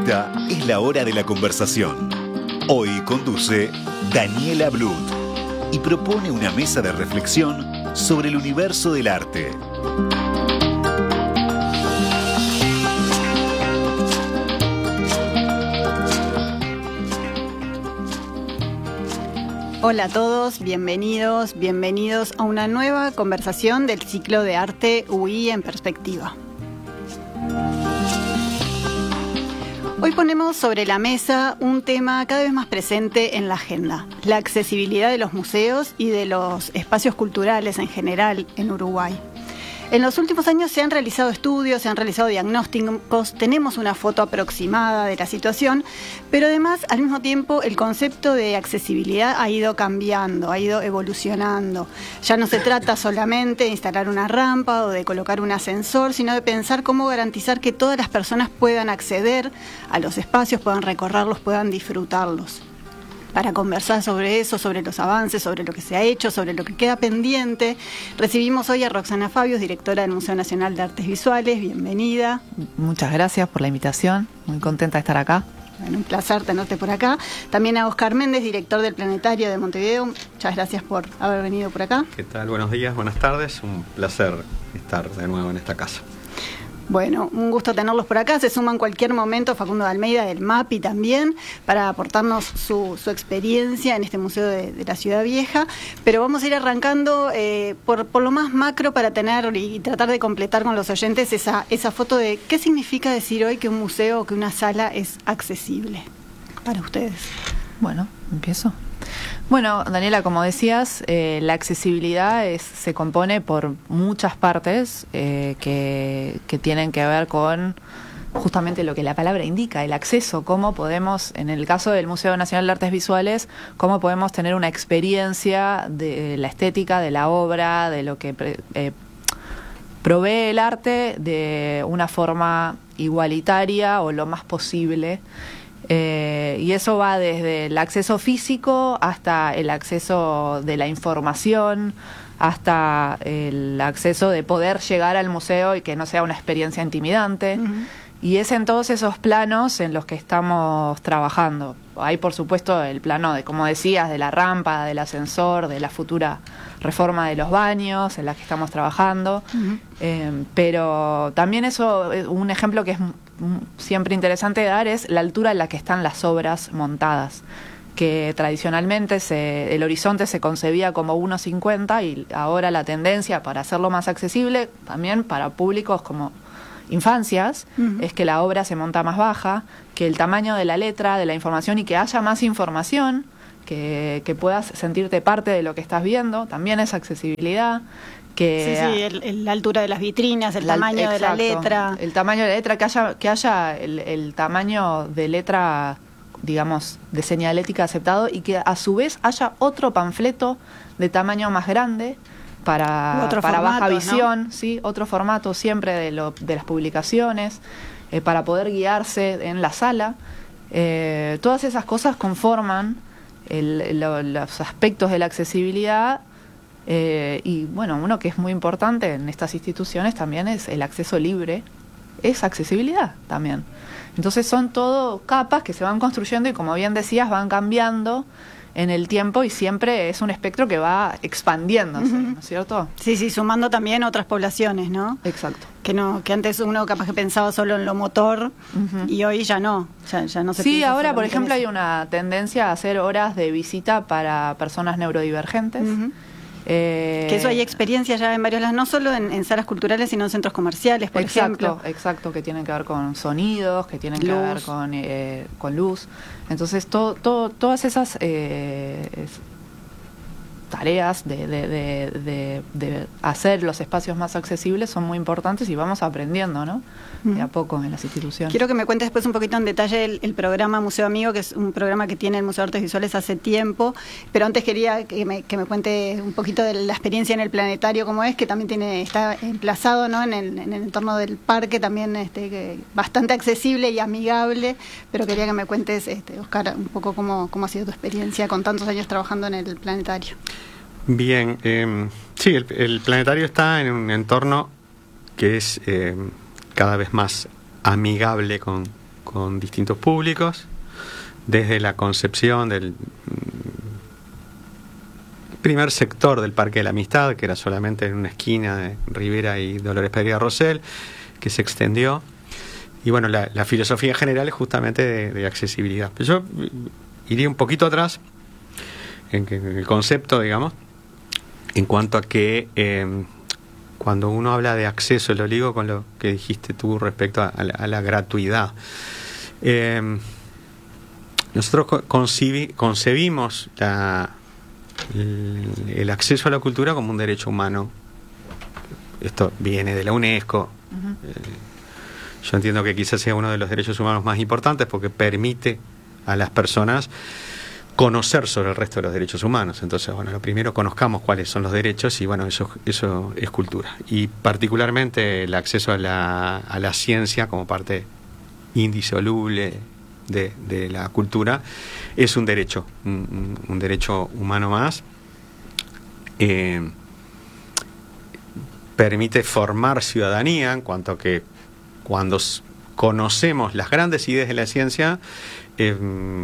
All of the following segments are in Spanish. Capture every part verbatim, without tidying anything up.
Esta es la hora de la conversación. Hoy conduce Daniela Blut y propone una mesa de reflexión sobre el universo del arte. Hola a todos, bienvenidos, bienvenidos a una nueva conversación del ciclo de arte U I en perspectiva. Hoy ponemos sobre la mesa un tema cada vez más presente en la agenda, la accesibilidad de los museos y de los espacios culturales en general en Uruguay. En los últimos años se han realizado estudios, se han realizado diagnósticos, tenemos una foto aproximada de la situación, pero además, al mismo tiempo, el concepto de accesibilidad ha ido cambiando, ha ido evolucionando. Ya no se trata solamente de instalar una rampa o de colocar un ascensor, sino de pensar cómo garantizar que todas las personas puedan acceder a los espacios, puedan recorrerlos, puedan disfrutarlos. Para conversar sobre eso, sobre los avances, sobre lo que se ha hecho, sobre lo que queda pendiente, recibimos hoy a Roxana Fabius, directora del Museo Nacional de Artes Visuales. Bienvenida. Muchas gracias por la invitación, muy contenta de estar acá. Bueno, un placer tenerte por acá. También a Oscar Méndez, director del Planetario de Montevideo. Muchas gracias por haber venido por acá. ¿Qué tal? Buenos días, buenas tardes. Un placer estar de nuevo en esta casa. Bueno, un gusto tenerlos por acá. Se suma en cualquier momento Facundo de Almeida del MAPI también para aportarnos su, su experiencia en este museo de, de la Ciudad Vieja. Pero vamos a ir arrancando eh, por, por lo más macro para tener y tratar de completar con los oyentes esa, esa foto de qué significa decir hoy que un museo o que una sala es accesible para ustedes. Bueno, empiezo. Bueno, Daniela, como decías, eh, la accesibilidad es, se compone por muchas partes eh, que, que tienen que ver con justamente lo que la palabra indica, el acceso, cómo podemos, en el caso del Museo Nacional de Artes Visuales, cómo podemos tener una experiencia de la estética, de la obra, de lo que eh, provee el arte de una forma igualitaria o lo más posible. Eh, y eso va desde el acceso físico hasta el acceso de la información, hasta el acceso de poder llegar al museo y que no sea una experiencia intimidante. Uh-huh. Y es en todos esos planos en los que estamos trabajando. Hay, por supuesto, el plano de, como decías, de la rampa, del ascensor, de la futura reforma de los baños, en la que estamos trabajando. Uh-huh. Eh, pero también eso, un ejemplo que es siempre interesante dar es la altura en la que están las obras montadas, que tradicionalmente se, el horizonte se concebía como uno cincuenta y ahora la tendencia para hacerlo más accesible, también para públicos como infancias, uh-huh. es que la obra se monta más baja, que el tamaño de la letra, de la información y que haya más información, que, que puedas sentirte parte de lo que estás viendo, también es accesibilidad. Que sí, sí, el, el, la altura de las vitrinas, el la, tamaño exacto, de la letra. El tamaño de la letra, que haya, que haya el, el tamaño de letra, digamos, de señalética aceptado y que a su vez haya otro panfleto de tamaño más grande para, para formato, baja visión, ¿no? Sí, otro formato siempre de, lo, de las publicaciones, eh, para poder guiarse en la sala. Eh, todas esas cosas conforman el, lo, los aspectos de la accesibilidad. Eh, y bueno, uno que es muy importante en estas instituciones también es el acceso libre, es accesibilidad también. Entonces son todo capas que se van construyendo y, como bien decías, van cambiando en el tiempo y siempre es un espectro que va expandiéndose, uh-huh. ¿no es cierto? Sí, sí, sumando también otras poblaciones, ¿no? Exacto. Que no, que antes uno capaz que pensaba solo en lo motor, uh-huh. y hoy ya no, ya, ya no se Sí, ahora, por ejemplo, hay una tendencia a hacer horas de visita para personas neurodivergentes. Uh-huh. Eh, que eso hay experiencia ya en varios lados, no solo en, en salas culturales, sino en centros comerciales, por exacto, ejemplo. Exacto, que tienen que ver con sonidos, que tienen luz. que ver con, eh, con luz. Entonces, todo, todo, todas esas eh, tareas de, de, de, de, de hacer los espacios más accesibles son muy importantes y vamos aprendiendo, ¿no? De a poco en las instituciones. Quiero que me cuentes después un poquito en detalle el, el programa Museo Amigo, que es un programa que tiene el Museo de Artes Visuales hace tiempo, pero antes quería que me, que me cuente un poquito de la experiencia en el Planetario, cómo es, que también tiene está emplazado, ¿no? en, el, en el entorno del parque, también este, que, bastante accesible y amigable, pero quería que me cuentes, este, Oscar, un poco cómo, cómo ha sido tu experiencia con tantos años trabajando en el Planetario. Bien, eh, sí, el, el Planetario está en un entorno que es eh, cada vez más amigable con, con distintos públicos, desde la concepción del primer sector del Parque de la Amistad, que era solamente en una esquina de Rivera y Dolores Pereira Rosell, que se extendió. Y bueno, la, la filosofía general es justamente de, de accesibilidad. Pero yo iría un poquito atrás en, que, en el concepto, digamos, en cuanto a que eh, cuando uno habla de acceso, lo ligo con lo que dijiste tú respecto a, a, la, a la gratuidad. Eh, nosotros concibi, concebimos la, el, el acceso a la cultura como un derecho humano. Esto viene de la UNESCO. Uh-huh. eh, yo entiendo que quizás sea uno de los derechos humanos más importantes porque permite a las personas conocer sobre el resto de los derechos humanos. Entonces, bueno, lo primero, conozcamos cuáles son los derechos y, bueno, eso, eso es cultura. Y particularmente el acceso a la, a la ciencia como parte indisoluble de, de la cultura es un derecho, un, un derecho humano más. Eh, permite formar ciudadanía en cuanto a que cuando conocemos las grandes ideas de la ciencia, eh,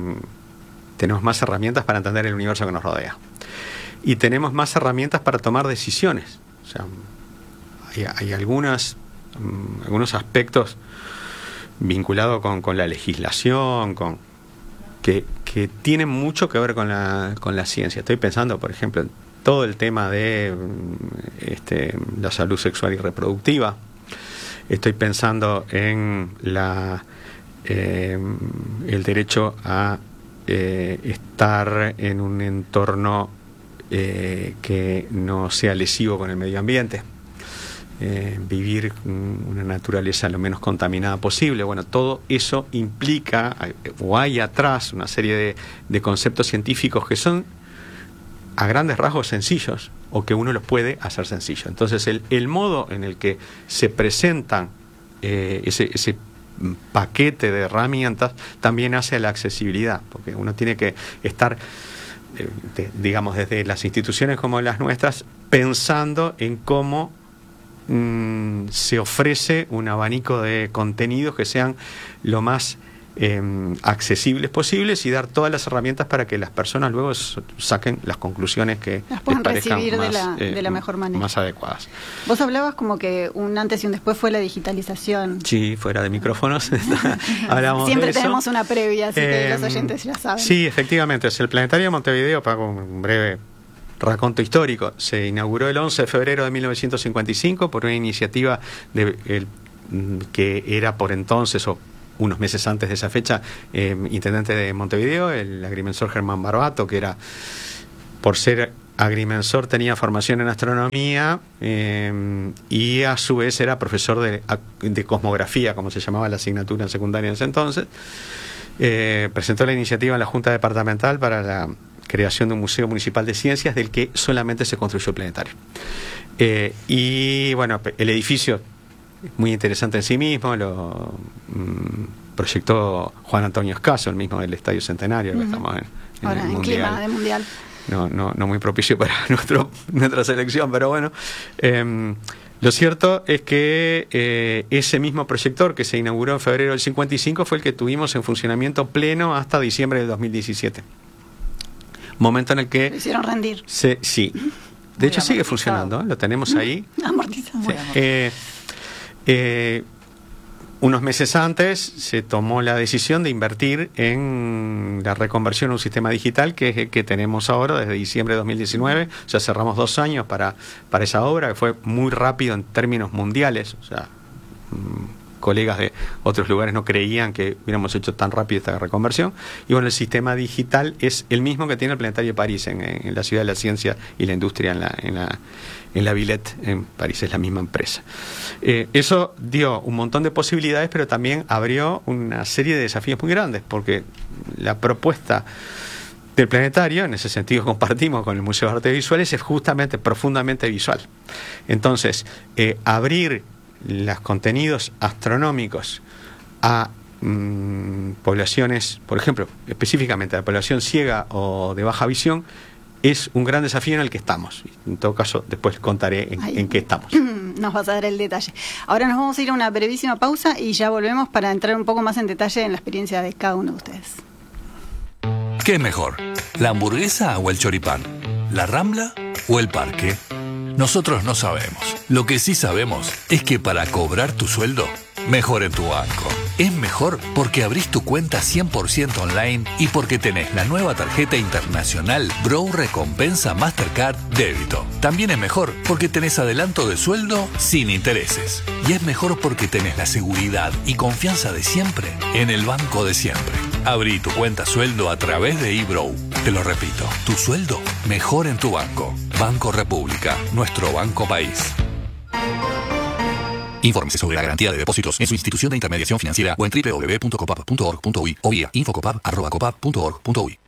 tenemos más herramientas para entender el universo que nos rodea. Y tenemos más herramientas para tomar decisiones. O sea, hay, hay algunas, um, algunos aspectos vinculados con, con la legislación, con que, que tienen mucho que ver con la, con la ciencia. Estoy pensando, por ejemplo, en todo el tema de este, la salud sexual y reproductiva. Estoy pensando en la, eh, el derecho a Eh, estar en un entorno eh, que no sea lesivo con el medio ambiente, eh, vivir una naturaleza lo menos contaminada posible. Bueno, todo eso implica, o hay atrás una serie de, de conceptos científicos que son a grandes rasgos sencillos, o que uno los puede hacer sencillo. Entonces el, el modo en el que se presentan eh, ese, ese paquete de herramientas también hace la accesibilidad, porque uno tiene que estar, eh, de, digamos, desde las instituciones como las nuestras, pensando en cómo mmm, se ofrece un abanico de contenidos que sean lo más eh, accesibles posibles y dar todas las herramientas para que las personas luego saquen las conclusiones que las puedan les parezcan recibir más, de, la, eh, de la mejor manera, más adecuadas. Vos hablabas como que un antes y un después fue la digitalización. Sí, fuera de micrófonos hablamos siempre de eso. Tenemos una previa, así eh, que los oyentes ya saben. Sí, efectivamente, es el Planetario de Montevideo, para un breve raconto histórico, se inauguró el once de febrero de mil novecientos cincuenta y cinco por una iniciativa de el, que era por entonces, o unos meses antes de esa fecha, eh, intendente de Montevideo, el agrimensor Germán Barbato, que era, por ser agrimensor, tenía formación en astronomía eh, y a su vez era profesor de, de cosmografía, como se llamaba la asignatura en secundaria en ese entonces. Eh, presentó la iniciativa en la Junta Departamental para la creación de un Museo Municipal de Ciencias, del que solamente se construyó el planetario. Eh, y bueno, el edificio, muy interesante en sí mismo, lo mmm, proyectó Juan Antonio Escaso, el mismo del Estadio Centenario, uh-huh. que estamos en, en ahora el en mundial. Clima de mundial. No, no, no muy propicio para nuestro, nuestra selección, pero bueno. Eh, lo cierto es que eh, ese mismo proyector que se inauguró en febrero del cincuenta y cinco fue el que tuvimos en funcionamiento pleno hasta diciembre del dos mil diecisiete. Momento en el que... Lo hicieron rendir. Se, sí. De muy hecho sigue funcionando, ¿eh? Lo tenemos ahí. Amortizado. Sí. Eh, eh, unos meses antes se tomó la decisión de invertir en la reconversión a un sistema digital, que es el que tenemos ahora desde diciembre de dos mil diecinueve. O sea, cerramos dos años para, para esa obra, que fue muy rápido en términos mundiales. O sea, mmm, colegas de otros lugares no creían que hubiéramos hecho tan rápido esta reconversión. Y bueno, el sistema digital es el mismo que tiene el Planetario de París, en, en la Ciudad de la Ciencia y la Industria, en la, en la, en la Villette, en París, es la misma empresa. Eh, eso dio un montón de posibilidades, pero también abrió una serie de desafíos muy grandes, porque la propuesta del planetario, en ese sentido compartimos con el Museo de Artes Visuales, es justamente profundamente visual. Entonces, eh, abrir los contenidos astronómicos a mmm, poblaciones, por ejemplo, específicamente a la población ciega o de baja visión, es un gran desafío en el que estamos. En todo caso, después contaré en, en qué estamos. nos vas a dar el detalle. Ahora nos vamos a ir a una brevísima pausa y ya volvemos para entrar un poco más en detalle en la experiencia de cada uno de ustedes. ¿Qué es mejor? ¿La hamburguesa o el choripán? ¿La Rambla o el parque? Nosotros no sabemos. Lo que sí sabemos es que para cobrar tu sueldo, mejor en tu banco. Es mejor porque abrís tu cuenta cien por ciento online y porque tenés la nueva tarjeta internacional Bro Recompensa Mastercard Débito. También es mejor porque tenés adelanto de sueldo sin intereses. Y es mejor porque tenés la seguridad y confianza de siempre en el banco de siempre. Abrí tu cuenta sueldo a través de eBrow. Te lo repito, tu sueldo mejor en tu banco. Banco República, nuestro banco país. Infórmese sobre la garantía de depósitos en su institución de intermediación financiera o en doble u doble u doble u punto copap punto org punto uy o vía infocopap arroba copap punto org punto uy.